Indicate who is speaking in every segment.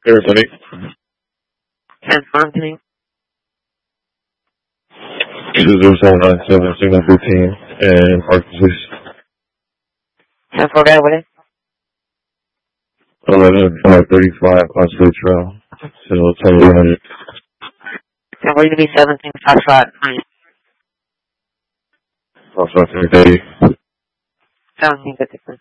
Speaker 1: Everybody.
Speaker 2: 10-14.
Speaker 1: 20797, signal 15, and park police.
Speaker 2: 10-4, got with it.
Speaker 1: 11-535, Osprey Trail. Signal 10100.
Speaker 2: 10-4, you can be 17, Foxtrot.
Speaker 1: Foxtrot 330.
Speaker 2: 17-53.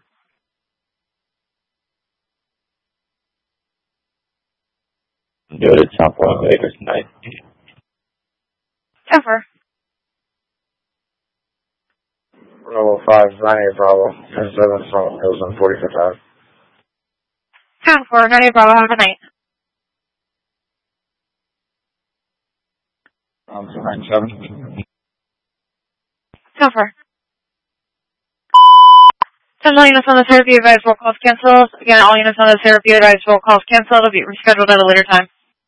Speaker 1: Go to top one later tonight.
Speaker 2: 10-4.
Speaker 1: Bravo 5, 98 Bravo. 10-7 from Hills on 45th Ave.
Speaker 2: 10-4, 98 Bravo, have a good night.
Speaker 1: 97.
Speaker 2: 10-4. 10 all units on the therapy advised roll calls canceled. Again, all units on the therapy advised roll calls canceled. Will be rescheduled at a later time.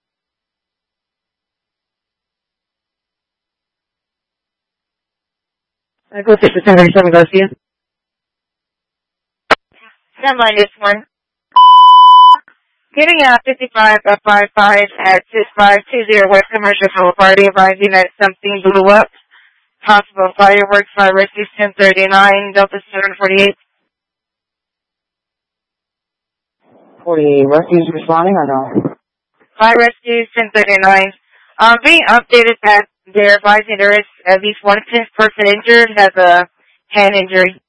Speaker 2: I go to 1037 Garcia. 10 line this one. Getting out 55 at 55 at 6520 West Commercial Boulevard, advising that something blew up. Possible fireworks, fire rescue 1039, Delta 748.
Speaker 3: 48 rescues responding or no?
Speaker 2: Fire rescue 1039. Being updated that they're advising there is at least one person injured, has a hand injury.